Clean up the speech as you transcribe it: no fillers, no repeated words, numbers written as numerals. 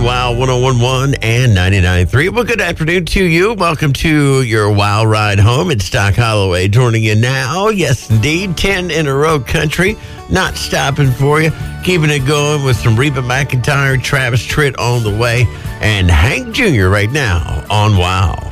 on WOW 101.1 and 99.3. Well, good afternoon to you. Welcome to your WOW ride home. It's Doc Holloway joining you now. Yes, indeed, 10 in a row country. Not stopping for you. Keeping it going with some Reba McEntire, Travis Tritt on the way, and Hank Jr. right now on WOW.